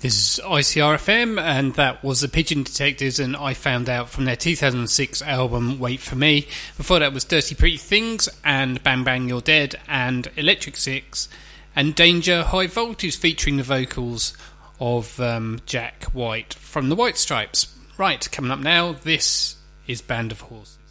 This is ICRFM, and that was the Pigeon Detectives, and I Found Out from their 2006 album Wait For Me. Before that was Dirty Pretty Things and Bang Bang You're Dead and Electric Six and Danger High Voltage, featuring the vocals of Jack White from the White Stripes. Right, coming up now, this is Band of Horses.